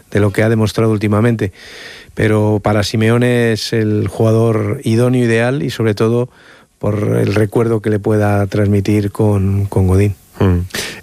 de lo que ha demostrado últimamente. Pero para Simeone es el jugador idóneo, ideal, y sobre todo por el recuerdo que le pueda transmitir con Godín.